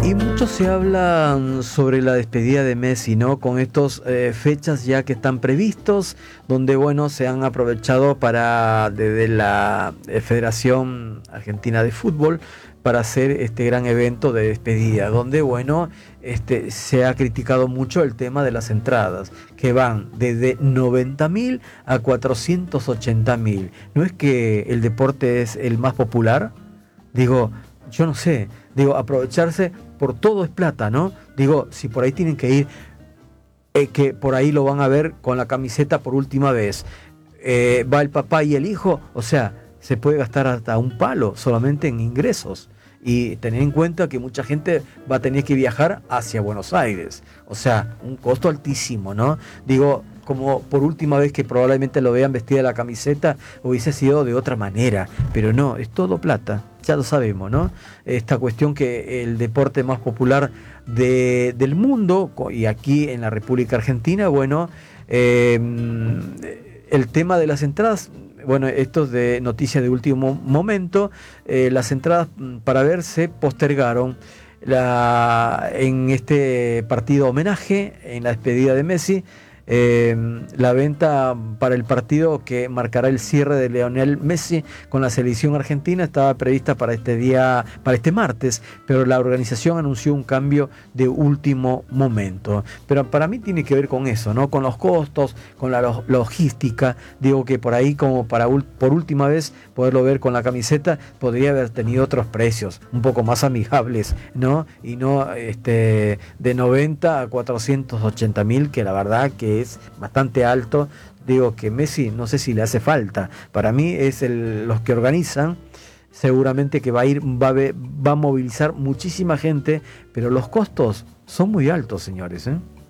Y mucho se habla sobre la despedida de Messi, ¿no? Con estos fechas ya que están previstos, donde, bueno, se han aprovechado para, desde la Federación Argentina de Fútbol, para hacer este gran evento de despedida, donde, bueno, se ha criticado mucho el tema de las entradas, que van desde 90.000 a 480.000. ¿No es que el deporte es el más popular? Digo, yo no sé, digo, aprovecharse por todo es plata, ¿no? Digo, si por ahí tienen que ir, que por ahí lo van a ver con la camiseta por última vez, va el papá y el hijo, o sea, se puede gastar hasta un palo solamente en ingresos. Y tener en cuenta que mucha gente va a tener que viajar hacia Buenos Aires, o sea, un costo altísimo, ¿no? Digo, como por última vez que probablemente lo vean vestida de la camiseta, hubiese sido de otra manera, pero no, es todo plata, ya lo sabemos, ¿no? Esta cuestión que el deporte más popular del mundo, y aquí en la República Argentina, bueno, el tema de las entradas, bueno, esto es de noticia de último momento, las entradas para ver se postergaron en este partido homenaje, en la despedida de Messi. La venta para el partido que marcará el cierre de Lionel Messi con la selección argentina estaba prevista para este martes, pero la organización anunció un cambio de último momento. Pero para mí tiene que ver con eso, ¿no? Con los costos, con la logística. Digo que por ahí, como por última vez poderlo ver con la camiseta, podría haber tenido otros precios un poco más amigables, ¿no? Y no de 90 a 480.000, que la verdad que es bastante alto. Digo que Messi no sé si le hace falta. Para mí es los que organizan. Seguramente que va a movilizar muchísima gente, pero los costos son muy altos, señores, ¿eh?